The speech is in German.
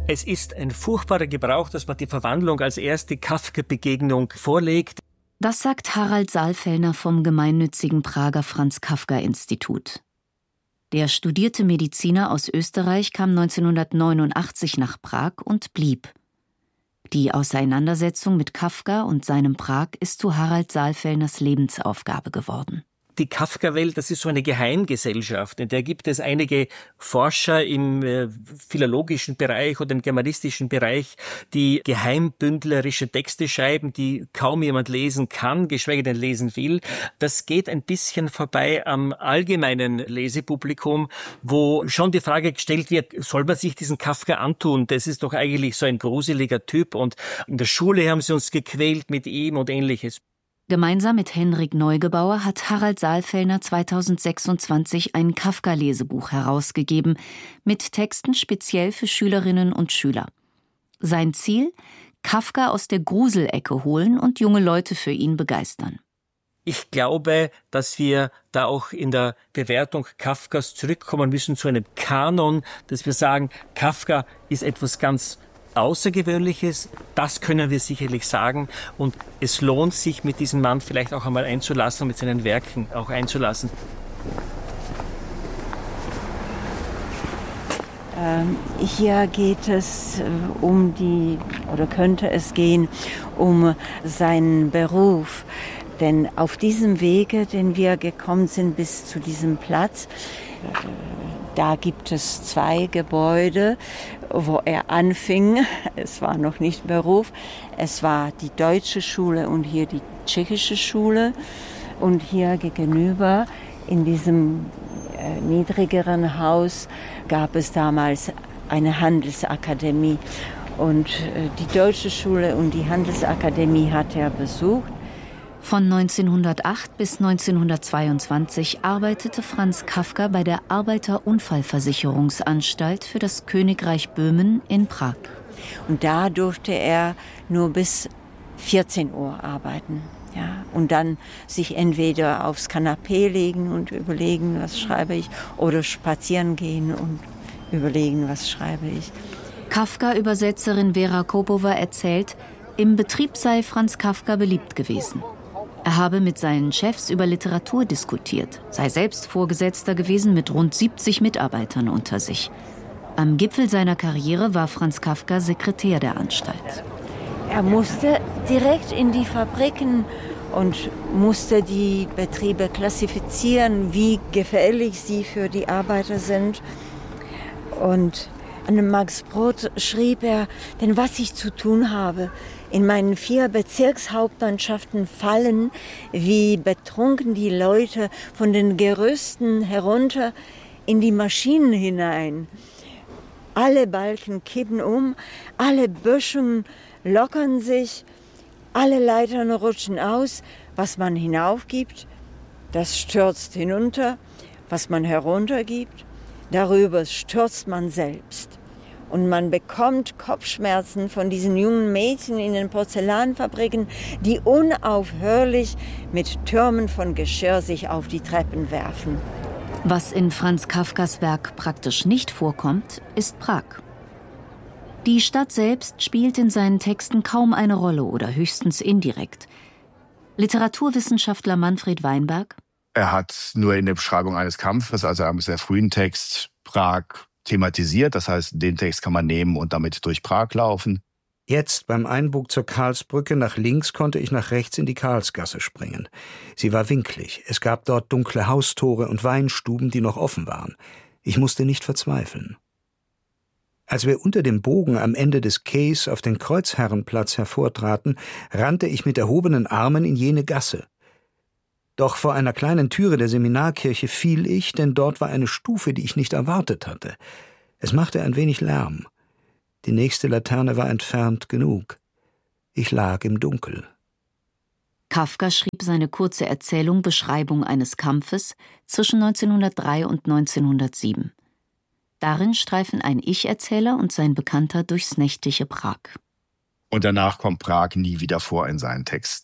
Es ist ein furchtbarer Gebrauch, dass man die Verwandlung als erste Kafka-Begegnung vorlegt. Das sagt Harald Saalfellner vom gemeinnützigen Prager Franz-Kafka-Institut. Der studierte Mediziner aus Österreich kam 1989 nach Prag und blieb. Die Auseinandersetzung mit Kafka und seinem Prag ist zu Harald Saalfellners Lebensaufgabe geworden. Die Kafka-Welt, das ist so eine Geheimgesellschaft, in der gibt es einige Forscher im philologischen Bereich oder im germanistischen Bereich, die geheimbündlerische Texte schreiben, die kaum jemand lesen kann, geschweige denn lesen will. Das geht ein bisschen vorbei am allgemeinen Lesepublikum, wo schon die Frage gestellt wird, soll man sich diesen Kafka antun? Das ist doch eigentlich so ein gruseliger Typ und in der Schule haben sie uns gequält mit ihm und Ähnliches. Gemeinsam mit Henrik Neugebauer hat Harald Saalfellner 2026 ein Kafka-Lesebuch herausgegeben, mit Texten speziell für Schülerinnen und Schüler. Sein Ziel? Kafka aus der Gruselecke holen und junge Leute für ihn begeistern. Ich glaube, dass wir da auch in der Bewertung Kafkas zurückkommen müssen zu einem Kanon, dass wir sagen, Kafka ist etwas ganz Außergewöhnliches, das können wir sicherlich sagen, und es lohnt sich, mit diesem Mann vielleicht auch einmal einzulassen und mit seinen Werken auch einzulassen. Hier geht es könnte es gehen um seinen Beruf. Denn auf diesem Wege, den wir gekommen sind bis zu diesem Platz, da gibt es 2 Gebäude, wo er anfing. Es war noch nicht Beruf. Es war die deutsche Schule und hier die tschechische Schule. Und hier gegenüber in diesem niedrigeren Haus gab es damals eine Handelsakademie. Und die deutsche Schule und die Handelsakademie hat er besucht. Von 1908 bis 1922 arbeitete Franz Kafka bei der Arbeiterunfallversicherungsanstalt für das Königreich Böhmen in Prag. Und da durfte er nur bis 14 Uhr arbeiten. Ja, und dann sich entweder aufs Kanapee legen und überlegen, was schreibe ich, oder spazieren gehen und überlegen, was schreibe ich. Kafka-Übersetzerin Vera Kopova erzählt, im Betrieb sei Franz Kafka beliebt gewesen. Er habe mit seinen Chefs über Literatur diskutiert, sei selbst Vorgesetzter gewesen mit rund 70 Mitarbeitern unter sich. Am Gipfel seiner Karriere war Franz Kafka Sekretär der Anstalt. Er musste direkt in die Fabriken und musste die Betriebe klassifizieren, wie gefährlich sie für die Arbeiter sind. Und an dem Max Brod schrieb er, denn was ich zu tun habe, in meinen 4 Bezirkshauptmannschaften fallen wie betrunken die Leute von den Gerüsten herunter in die Maschinen hinein. Alle Balken kippen um, alle Böschungen lockern sich, alle Leitern rutschen aus. Was man hinaufgibt, das stürzt hinunter. Was man heruntergibt, darüber stürzt man selbst. Und man bekommt Kopfschmerzen von diesen jungen Mädchen in den Porzellanfabriken, die unaufhörlich mit Türmen von Geschirr sich auf die Treppen werfen. Was in Franz Kafkas Werk praktisch nicht vorkommt, ist Prag. Die Stadt selbst spielt in seinen Texten kaum eine Rolle oder höchstens indirekt. Literaturwissenschaftler Manfred Weinberg: Er hat nur in der Beschreibung eines Kampfes, also einem sehr frühen Text, Prag thematisiert. Das heißt, den Text kann man nehmen und damit durch Prag laufen. Jetzt beim Einbug zur Karlsbrücke nach links konnte ich nach rechts in die Karlsgasse springen. Sie war winklig. Es gab dort dunkle Haustore und Weinstuben, die noch offen waren. Ich musste nicht verzweifeln. Als wir unter dem Bogen am Ende des Quais auf den Kreuzherrenplatz hervortraten, rannte ich mit erhobenen Armen in jene Gasse. Doch vor einer kleinen Türe der Seminarkirche fiel ich, denn dort war eine Stufe, die ich nicht erwartet hatte. Es machte ein wenig Lärm. Die nächste Laterne war entfernt genug. Ich lag im Dunkel. Kafka schrieb seine kurze Erzählung Beschreibung eines Kampfes zwischen 1903 und 1907. Darin streifen ein Ich-Erzähler und sein Bekannter durchs nächtliche Prag. Und danach kommt Prag nie wieder vor in seinen Texten.